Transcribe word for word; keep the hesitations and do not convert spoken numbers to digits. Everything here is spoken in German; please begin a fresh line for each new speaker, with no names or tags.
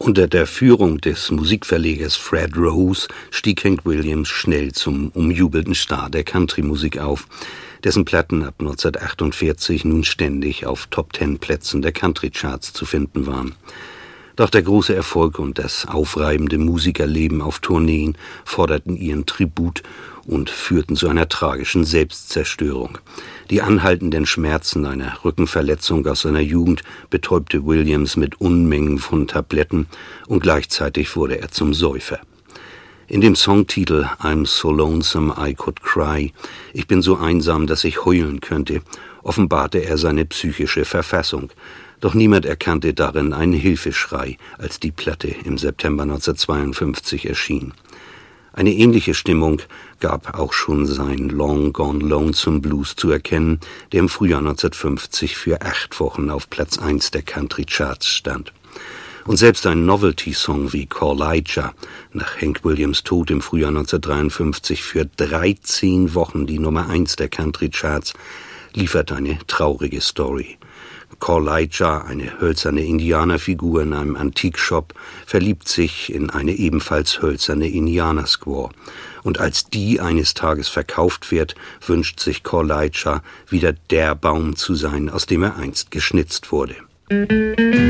Unter der Führung des Musikverlegers Fred Rose stieg Hank Williams schnell zum umjubelten Star der Country-Musik auf, dessen Platten ab neunzehnhundertachtundvierzig nun ständig auf Top-Ten-Plätzen der Country-Charts zu finden waren. Doch der große Erfolg und das aufreibende Musikerleben auf Tourneen forderten ihren Tribut und führten zu einer tragischen Selbstzerstörung. Die anhaltenden Schmerzen einer Rückenverletzung aus seiner Jugend betäubte Williams mit Unmengen von Tabletten und gleichzeitig wurde er zum Säufer. In dem Songtitel I'm so lonesome I could cry, ich bin so einsam, dass ich heulen könnte, offenbarte er seine psychische Verfassung. Doch niemand erkannte darin einen Hilfeschrei, als die Platte im September neunzehnhundertzweiundfünfzig erschien. Eine ähnliche Stimmung gab auch schon sein Long Gone Lonesome Blues zu erkennen, der im Frühjahr neunzehnhundertfünfzig für acht Wochen auf Platz eins der Country Charts stand. Und selbst ein Novelty-Song wie Call-Lijah, nach Hank Williams Tod im Frühjahr neunzehnhundertdreiundfünfzig für dreizehn Wochen die Nummer eins der Country Charts, liefert eine traurige Story. Call-Lijah, eine hölzerne Indianerfigur in einem Antikshop, verliebt sich in eine ebenfalls hölzerne Indianersquaw. Und als die eines Tages verkauft wird, wünscht sich Call-Lijah, wieder der Baum zu sein, aus dem er einst geschnitzt wurde.